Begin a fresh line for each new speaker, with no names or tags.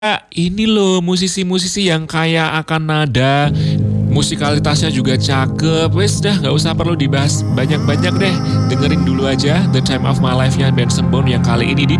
Ini loh musisi-musisi yang kaya akan nada, musikalitasnya juga cakep. Wes dah nggak usah perlu dibahas banyak-banyak deh. Dengerin dulu aja The Time of My Life-nya Benson Boone yang kali ini di